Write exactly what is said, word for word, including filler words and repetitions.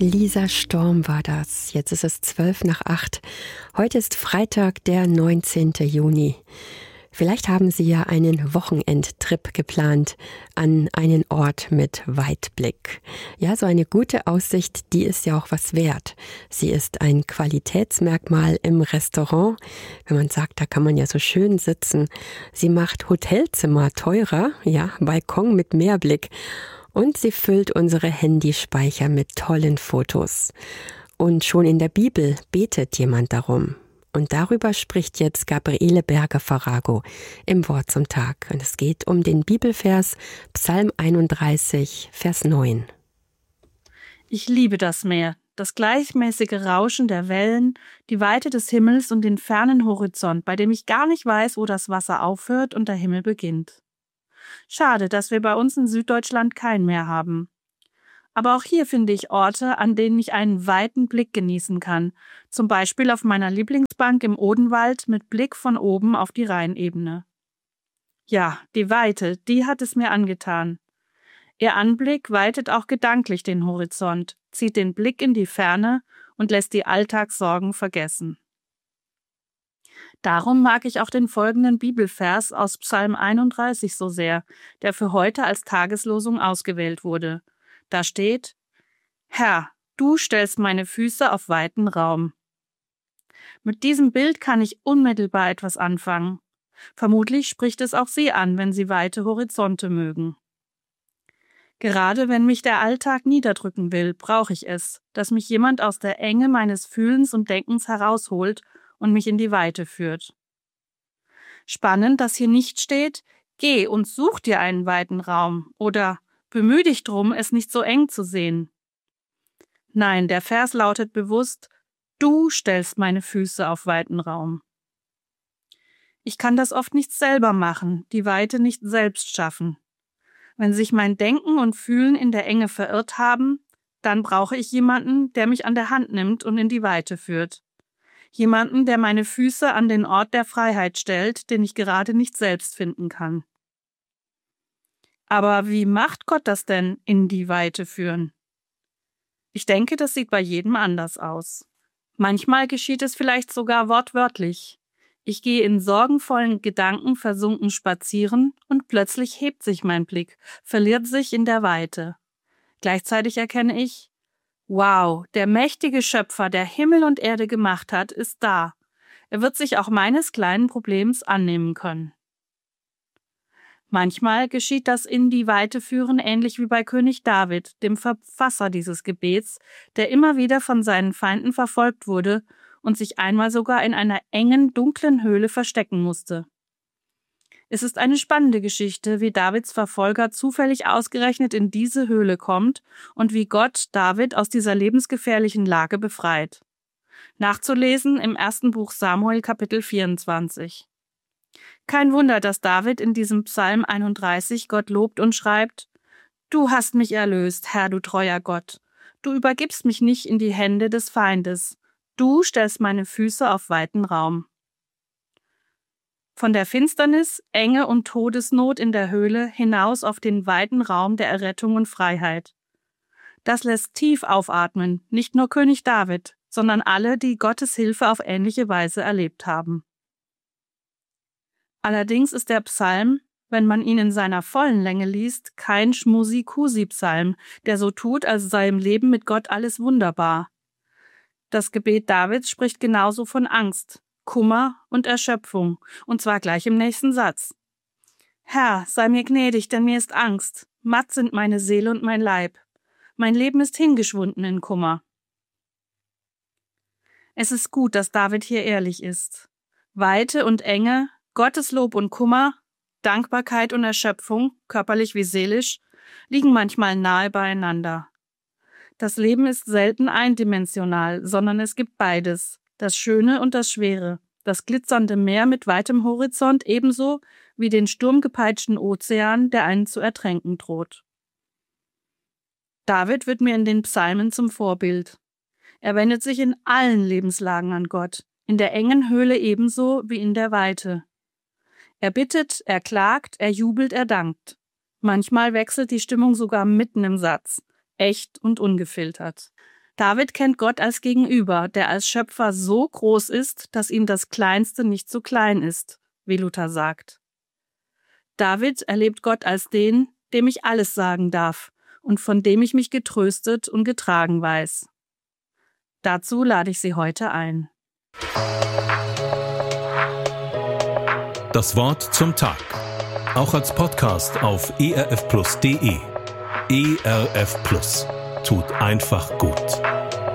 Lisa Storm war das. Jetzt ist es zwölf nach acht. Heute ist Freitag, der neunzehnten Juni. Vielleicht haben Sie ja einen Wochenendtrip geplant an einen Ort mit Weitblick. Ja, so eine gute Aussicht, die ist ja auch was wert. Sie ist ein Qualitätsmerkmal im Restaurant. Wenn man sagt, da kann man ja so schön sitzen. Sie macht Hotelzimmer teurer, ja, Balkon mit Meerblick. Und sie füllt unsere Handyspeicher mit tollen Fotos. Und schon in der Bibel betet jemand darum. Und darüber spricht jetzt Gabriele Berger-Farago im Wort zum Tag. Und es geht um den Bibelvers Psalm einunddreißig, Vers neun. Ich liebe das Meer, das gleichmäßige Rauschen der Wellen, die Weite des Himmels und den fernen Horizont, bei dem ich gar nicht weiß, wo das Wasser aufhört und der Himmel beginnt. Schade, dass wir bei uns in Süddeutschland kein Meer haben. Aber auch hier finde ich Orte, an denen ich einen weiten Blick genießen kann. Zum Beispiel auf meiner Lieblingsbank im Odenwald mit Blick von oben auf die Rheinebene. Ja, die Weite, die hat es mir angetan. Ihr Anblick weitet auch gedanklich den Horizont, zieht den Blick in die Ferne und lässt die Alltagssorgen vergessen. Darum mag ich auch den folgenden Bibelvers aus Psalm einunddreißig so sehr, der für heute als Tageslosung ausgewählt wurde. Da steht: Herr, du stellst meine Füße auf weiten Raum. Mit diesem Bild kann ich unmittelbar etwas anfangen. Vermutlich spricht es auch Sie an, wenn Sie weite Horizonte mögen. Gerade wenn mich der Alltag niederdrücken will, brauche ich es, dass mich jemand aus der Enge meines Fühlens und Denkens herausholt und mich in die Weite führt. Spannend, dass hier nicht steht: Geh und such dir einen weiten Raum oder bemühe dich drum, es nicht so eng zu sehen. Nein, der Vers lautet bewusst: Du stellst meine Füße auf weiten Raum. Ich kann das oft nicht selber machen, die Weite nicht selbst schaffen. Wenn sich mein Denken und Fühlen in der Enge verirrt haben, dann brauche ich jemanden, der mich an der Hand nimmt und in die Weite führt. Jemanden, der meine Füße an den Ort der Freiheit stellt, den ich gerade nicht selbst finden kann. Aber wie macht Gott das denn, in die Weite führen? Ich denke, das sieht bei jedem anders aus. Manchmal geschieht es vielleicht sogar wortwörtlich. Ich gehe in sorgenvollen Gedanken versunken spazieren und plötzlich hebt sich mein Blick, verliert sich in der Weite. Gleichzeitig erkenne ich: Wow, der mächtige Schöpfer, der Himmel und Erde gemacht hat, ist da. Er wird sich auch meines kleinen Problems annehmen können. Manchmal geschieht das in die Weite führen ähnlich wie bei König David, dem Verfasser dieses Gebets, der immer wieder von seinen Feinden verfolgt wurde und sich einmal sogar in einer engen, dunklen Höhle verstecken musste. Es ist eine spannende Geschichte, wie Davids Verfolger zufällig ausgerechnet in diese Höhle kommt und wie Gott David aus dieser lebensgefährlichen Lage befreit. Nachzulesen im ersten Buch Samuel, Kapitel vierundzwanzig. Kein Wunder, dass David in diesem Psalm einunddreißig Gott lobt und schreibt: Du hast mich erlöst, Herr, du treuer Gott. Du übergibst mich nicht in die Hände des Feindes. Du stellst meine Füße auf weiten Raum. Von der Finsternis, Enge und Todesnot in der Höhle hinaus auf den weiten Raum der Errettung und Freiheit. Das lässt tief aufatmen, nicht nur König David, sondern alle, die Gottes Hilfe auf ähnliche Weise erlebt haben. Allerdings ist der Psalm, wenn man ihn in seiner vollen Länge liest, kein Schmusi-Kusi-Psalm, der so tut, als sei im Leben mit Gott alles wunderbar. Das Gebet Davids spricht genauso von Angst, Kummer und Erschöpfung, und zwar gleich im nächsten Satz. Herr, sei mir gnädig, denn mir ist Angst. Matt sind meine Seele und mein Leib. Mein Leben ist hingeschwunden in Kummer. Es ist gut, dass David hier ehrlich ist. Weite und Enge, Gotteslob und Kummer, Dankbarkeit und Erschöpfung, körperlich wie seelisch, liegen manchmal nahe beieinander. Das Leben ist selten eindimensional, sondern es gibt beides, das Schöne und das Schwere, das glitzernde Meer mit weitem Horizont ebenso wie den sturmgepeitschten Ozean, der einen zu ertränken droht. David wird mir in den Psalmen zum Vorbild. Er wendet sich in allen Lebenslagen an Gott, in der engen Höhle ebenso wie in der Weite. Er bittet, er klagt, er jubelt, er dankt. Manchmal wechselt die Stimmung sogar mitten im Satz, echt und ungefiltert. David kennt Gott als Gegenüber, der als Schöpfer so groß ist, dass ihm das Kleinste nicht zu klein ist, wie Luther sagt. David erlebt Gott als den, dem ich alles sagen darf und von dem ich mich getröstet und getragen weiß. Dazu lade ich Sie heute ein. Das Wort zum Tag. Auch als Podcast auf e r f plus punkt d e. E R F Plus. Tut einfach gut.